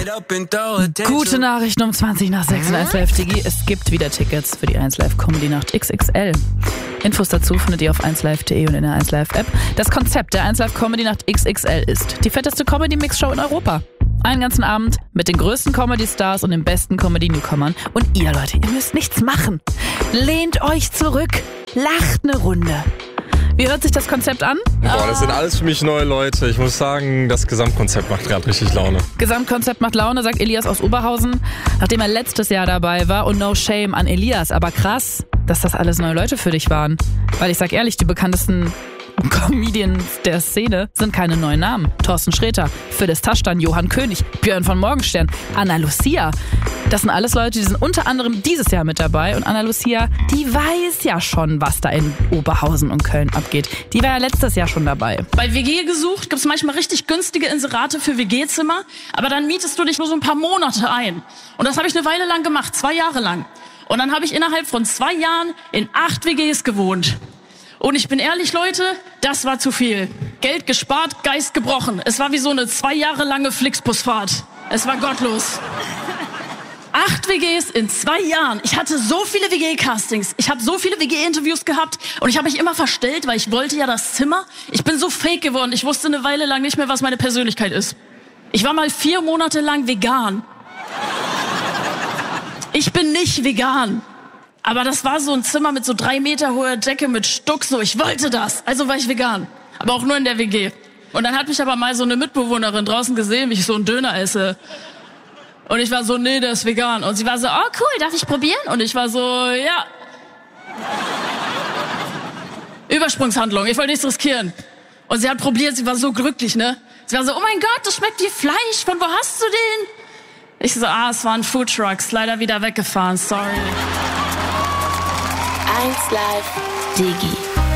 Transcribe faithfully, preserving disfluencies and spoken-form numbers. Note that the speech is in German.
Gute Nachrichten um zwanzig nach sechs in eins Live Digi. Es gibt wieder Tickets für die eins Live Comedy Nacht X X L. Infos dazu findet ihr auf eins live punkt de und in der eins Live App. Das Konzept der eins Live Comedy Nacht X X L ist die fetteste Comedy-Mix-Show in Europa. Einen ganzen Abend mit den größten Comedy-Stars und den besten Comedy-Newcomern. Und ihr, Leute, ihr müsst nichts machen. Lehnt euch zurück. Lacht eine Runde. Wie hört sich das Konzept an? Boah, das sind alles für mich neue Leute. Ich muss sagen, das Gesamtkonzept macht gerade richtig Laune. Gesamtkonzept macht Laune, sagt Elias aus Oberhausen, nachdem er letztes Jahr dabei war. Und no shame an Elias, aber krass, dass das alles neue Leute für dich waren. Weil ich sag ehrlich, die bekanntesten Comedians der Szene sind keine neuen Namen. Thorsten Sträter, Phyllis Taschtan, Johann König, Björn von Morgenstern, Anna Lucia. Das sind alles Leute, die sind unter anderem dieses Jahr mit dabei. Und Anna Lucia, die weiß ja schon, was da in Oberhausen und Köln abgeht. Die war ja letztes Jahr schon dabei. Bei W G gesucht gibt's manchmal richtig günstige Inserate für W G-Zimmer, aber dann mietest du dich nur so ein paar Monate ein. Und das habe ich eine Weile lang gemacht, zwei Jahre lang. Und dann habe ich innerhalb von zwei Jahren in acht W Gs gewohnt. Und ich bin ehrlich, Leute, das war zu viel. Geld gespart, Geist gebrochen. Es war wie so eine zwei Jahre lange Flixbusfahrt. Es war gottlos. Acht W Gs in zwei Jahren. Ich hatte so viele W G-Castings. Ich habe so viele W G-Interviews gehabt. Und ich habe mich immer verstellt, weil ich wollte ja das Zimmer. Ich bin so fake geworden. Ich wusste eine Weile lang nicht mehr, was meine Persönlichkeit ist. Ich war mal vier Monate lang vegan. Ich bin nicht vegan. Aber das war so ein Zimmer mit so drei Meter hoher Decke mit Stuck, so, ich wollte das. Also war ich vegan. Aber auch nur in der W G. Und dann hat mich aber mal so eine Mitbewohnerin draußen gesehen, wie ich so einen Döner esse. Und ich war so, nee, der ist vegan. Und sie war so, oh cool, darf ich probieren? Und ich war so, ja. Übersprungshandlung, ich wollte nichts riskieren. Und sie hat probiert, sie war so glücklich, ne? Sie war so, oh mein Gott, das schmeckt wie Fleisch, von wo hast du den? Ich so, ah, es waren Foodtrucks, leider wieder weggefahren, sorry. eins Live Digi.